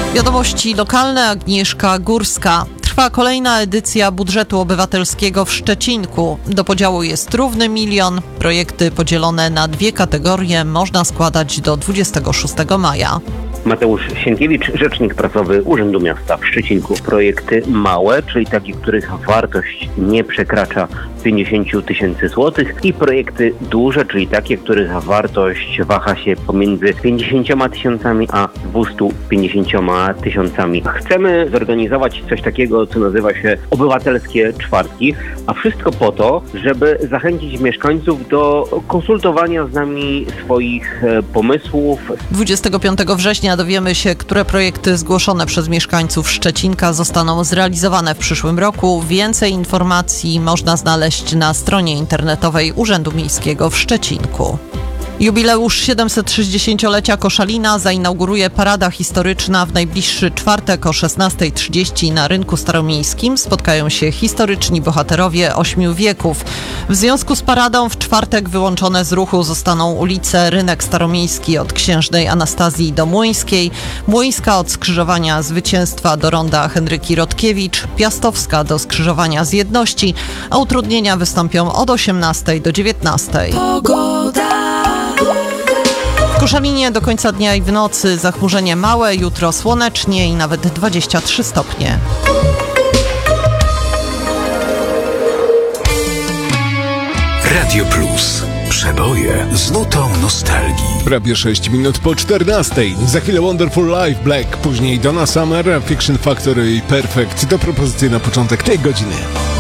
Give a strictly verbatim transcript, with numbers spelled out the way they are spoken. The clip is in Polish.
Wiadomości lokalne, Agnieszka Górska. Trwa kolejna edycja budżetu obywatelskiego w Szczecinku. Do podziału jest równy milion. Projekty podzielone na dwie kategorie można składać do dwudziestego szóstego maja. Mateusz Sienkiewicz, rzecznik prasowy Urzędu Miasta w Szczecinku. Projekty małe, czyli takie, których wartość nie przekracza pięćdziesiąt tysięcy złotych, i projekty duże, czyli takie, których wartość waha się pomiędzy pięćdziesięcioma tysiącami a dwieście pięćdziesięcioma tysiącami. Chcemy zorganizować coś takiego, co nazywa się obywatelskie czwartki, a wszystko po to, żeby zachęcić mieszkańców do konsultowania z nami swoich pomysłów. dwudziestego piątego września dowiemy się, które projekty zgłoszone przez mieszkańców Szczecinka zostaną zrealizowane w przyszłym roku. Więcej informacji można znaleźć na stronie internetowej Urzędu Miejskiego w Szczecinku. Jubileusz siedemset-sześćdziesięciolecia Koszalina zainauguruje parada historyczna. W najbliższy czwartek o szesnasta trzydzieści na Rynku Staromiejskim spotkają się historyczni bohaterowie ośmiu wieków. W związku z paradą w czwartek wyłączone z ruchu zostaną ulice Rynek Staromiejski od Księżnej Anastazji do Młyńskiej, Młyńska od skrzyżowania Zwycięstwa do ronda Henryki Rodkiewicz, Piastowska do skrzyżowania Zjedności, a utrudnienia wystąpią od osiemnastej do dziewiętnastej. Pogoda. W Koszalinie do końca dnia i w nocy zachmurzenie małe, jutro słonecznie i nawet dwadzieścia trzy stopnie. Radio Plus. Przeboje z nutą nostalgii. Prawie sześć minut po czternastej. Za chwilę Wonderful Life Black, później Donna Summer, Fiction Factory i Perfect. To propozycje na początek tej godziny.